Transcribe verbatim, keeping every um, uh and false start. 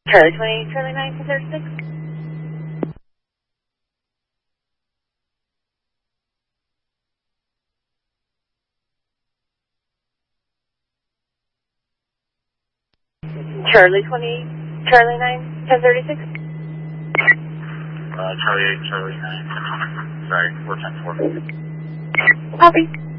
Charlie twenty, Charlie nine, ten thirty-six. Charlie twenty, Charlie nine, ten thirty-six. Uh, Charlie eight, Charlie nine. Sorry, four ten four. Copy.